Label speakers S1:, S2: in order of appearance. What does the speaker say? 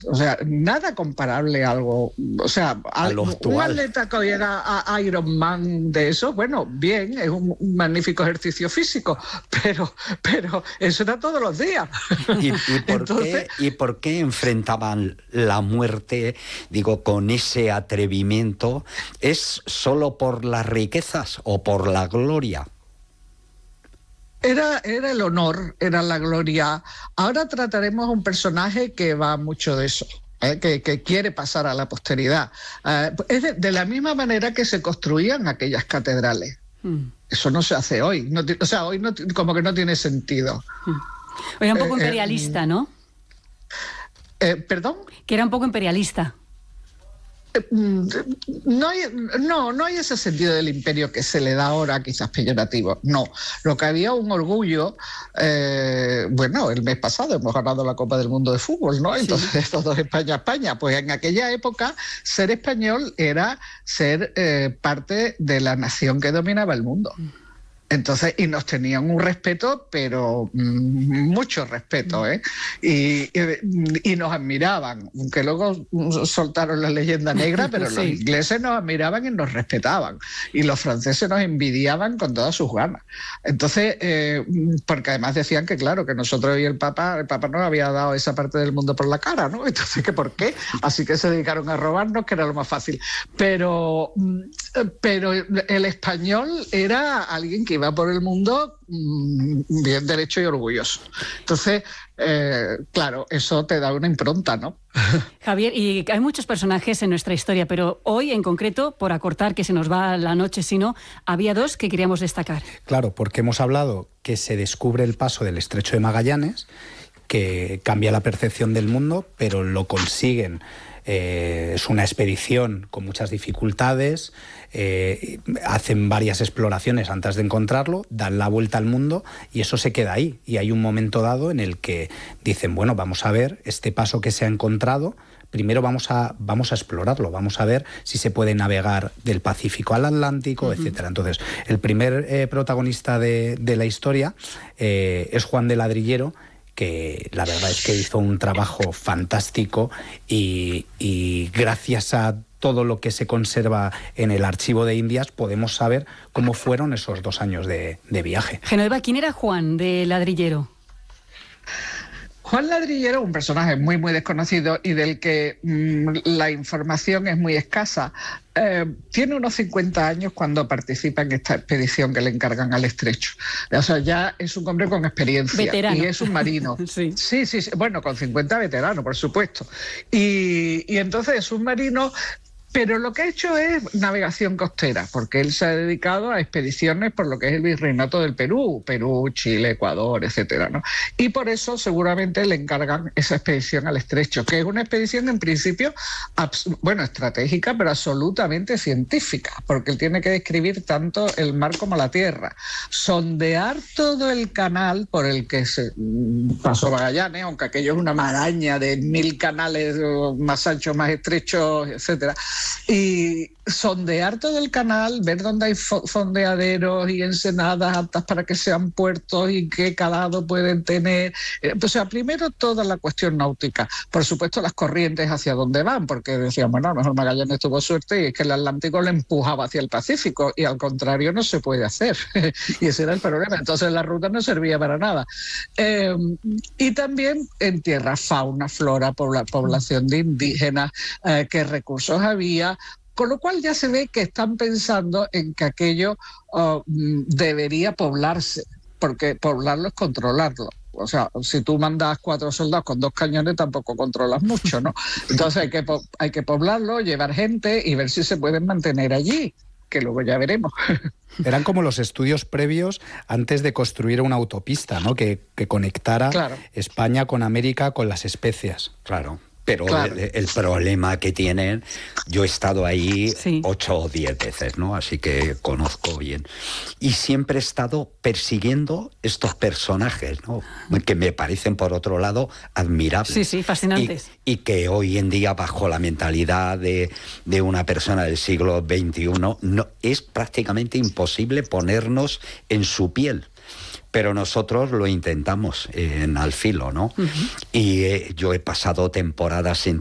S1: O sea, nada comparable a algo. O sea, un atleta que llega a Ironman de eso, bueno, bien, es un magnífico ejercicio físico, pero eso era todos los días.
S2: ¿Y por qué enfrentaban la muerte, digo, con ese atrevimiento? ¿Es solo por las riquezas o por la gloria?
S1: Era el honor, era la gloria. Ahora trataremos a un personaje que va mucho de eso, que quiere pasar a la posteridad. Es de la misma manera que se construían aquellas catedrales. Eso no se hace hoy. No, o sea, hoy no, como que no tiene sentido.
S3: Era un poco imperialista, ¿no?
S1: ¿Perdón?
S3: Que era un poco imperialista.
S1: No hay ese sentido del imperio que se le da ahora, quizás peyorativo. No, lo que había un orgullo. Bueno, el mes pasado hemos ganado la Copa del Mundo de Fútbol, ¿no? Entonces, sí. Todo España. Pues en aquella época, ser español era ser parte de la nación que dominaba el mundo. Entonces, y nos tenían un respeto, pero mucho respeto, ¿eh? Y nos admiraban, aunque luego soltaron la leyenda negra, pero sí. Los ingleses nos admiraban y nos respetaban. Y los franceses nos envidiaban con todas sus ganas. Entonces, porque además decían que, claro, que nosotros y el Papa nos había dado esa parte del mundo por la cara, ¿no? Entonces, ¿que por qué? Así que se dedicaron a robarnos, que era lo más fácil. Pero el español era alguien que iba por el mundo bien derecho y orgulloso. Entonces, claro, eso te da una impronta, ¿no?
S3: Javier, y hay muchos personajes en nuestra historia, pero hoy en concreto, por acortar que se nos va la noche, si no, había dos que queríamos destacar.
S4: Claro, porque hemos hablado que se descubre el paso del Estrecho de Magallanes, que cambia la percepción del mundo, pero lo consiguen. Es una expedición con muchas dificultades, hacen varias exploraciones antes de encontrarlo, dan la vuelta al mundo y eso se queda ahí. Y hay un momento dado en el que dicen, bueno, vamos a ver este paso que se ha encontrado, primero vamos a explorarlo, vamos a ver si se puede navegar del Pacífico al Atlántico, etcétera. Entonces, el primer protagonista de la historia es Juan de Ladrillero, que la verdad es que hizo un trabajo fantástico y gracias a todo lo que se conserva en el Archivo de Indias podemos saber cómo fueron esos 2 años de viaje.
S3: Genoveva, ¿quién era Juan de Ladrillero?
S1: Juan Ladrillero, un personaje muy, muy desconocido y del que la información es muy escasa. Tiene unos 50 años cuando participa en esta expedición que le encargan al Estrecho. O sea, ya es un hombre con experiencia.
S3: Veterano.
S1: Y es un marino.
S3: Sí.
S1: Sí. Bueno, con 50 veterano, por supuesto. Y entonces es un marino. Pero lo que ha hecho es navegación costera, porque él se ha dedicado a expediciones por lo que es el virreinato del Perú, Chile, Ecuador, etcétera, ¿no? Y por eso seguramente le encargan esa expedición al Estrecho, que es una expedición en principio, estratégica, pero absolutamente científica, porque él tiene que describir tanto el mar como la tierra, sondear todo el canal por el que se pasó Magallanes, aunque aquello es una maraña de 1000 canales más anchos, más estrechos, etcétera. Y sondear todo el canal, ver dónde hay fondeaderos y ensenadas aptas para que sean puertos y qué calado pueden tener. O sea, primero toda la cuestión náutica. Por supuesto, las corrientes hacia dónde van, porque decían, bueno, a lo mejor Magallanes tuvo suerte y es que el Atlántico le empujaba hacia el Pacífico y al contrario no se puede hacer. Y ese era el problema. Entonces la ruta no servía para nada. Y también en tierra, fauna, flora, población de indígenas, qué recursos había. Con lo cual ya se ve que están pensando en que aquello debería poblarse, porque poblarlo es controlarlo. O sea, si tú mandas 4 soldados con 2 cañones tampoco controlas mucho, ¿no? Entonces hay que poblarlo, llevar gente y ver si se pueden mantener allí, que luego ya veremos.
S4: Eran como los estudios previos antes de construir una autopista, ¿no? Que conectara, claro, España con América con las especias.
S2: Claro. Pero
S1: claro,
S2: el problema que tienen, yo he estado ahí
S3: sí,
S2: 8 o 10 veces, ¿no? Así que conozco bien. Y siempre he estado persiguiendo estos personajes, ¿no? Que me parecen, por otro lado, admirables.
S3: Sí, fascinantes.
S2: Y que hoy en día, bajo la mentalidad de una persona del siglo XXI, no, es prácticamente imposible ponernos en su piel. pero nosotros lo intentamos en Al Filo, ¿no? Y yo he pasado temporadas